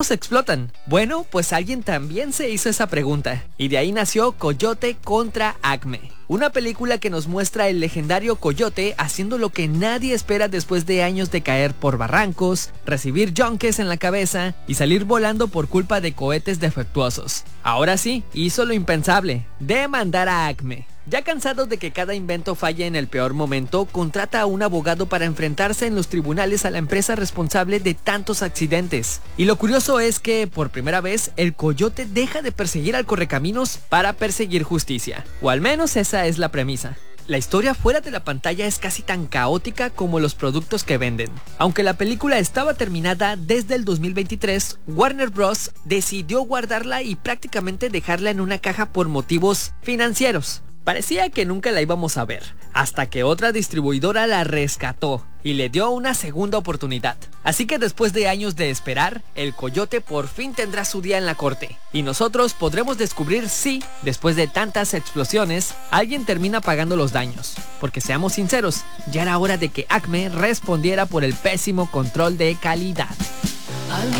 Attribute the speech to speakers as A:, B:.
A: se explotan? Bueno, pues alguien también se hizo esa pregunta, y de ahí nació Coyote contra Acme. Una película que nos muestra el legendario Coyote haciendo lo que nadie espera después de años de caer por barrancos, recibir yonques en la cabeza y salir volando por culpa de cohetes defectuosos. Ahora sí, hizo lo impensable, demandar a Acme. Ya cansado de que cada invento falle en el peor momento, contrata a un abogado para enfrentarse en los tribunales a la empresa responsable de tantos accidentes. Y lo curioso es que, por primera vez, el Coyote deja de perseguir al Correcaminos para perseguir justicia. O al menos esa es la premisa. La historia fuera de la pantalla es casi tan caótica como los productos que venden. Aunque la película estaba terminada desde el 2023, Warner Bros. Decidió guardarla y prácticamente dejarla en una caja por motivos financieros. Parecía que nunca la íbamos a ver, hasta que otra distribuidora la rescató y le dio una segunda oportunidad. Así que después de años de esperar, el Coyote por fin tendrá su día en la corte. Y nosotros podremos descubrir si, después de tantas explosiones, alguien termina pagando los daños. Porque seamos sinceros, ya era hora de que Acme respondiera por el pésimo control de calidad.